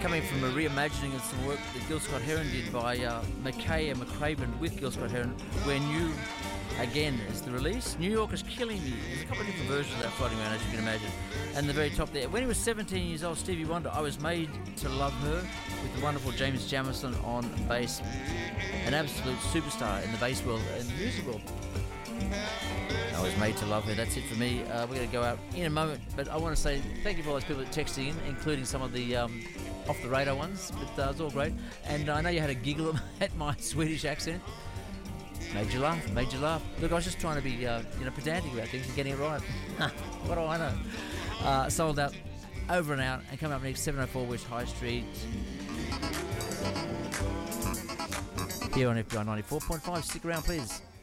coming from a reimagining of some work that Gil Scott-Heron did by McKay and McCraven with Gil Scott-Heron, where New Again is the release. New York is Killing Me. There's a couple of different versions of that floating around, as you can imagine. And the very top there. When he was 17 years old, Stevie Wonder, I Was Made to Love Her, with the wonderful James Jamison on bass. An absolute superstar in the bass world and the music world. I Was Made to Love Her. That's it for me. We're going to go out in a moment, but I want to say thank you for all those people that texted in, including some of the off the radar ones. But it's all great. And I know you had a giggle at my Swedish accent. Made you laugh. Look, I was just trying to be, pedantic about things and getting it right. What do I know? Sold out, over and out, and coming up next, 704 West High Street. Here on FBi 94.5. Stick around, please.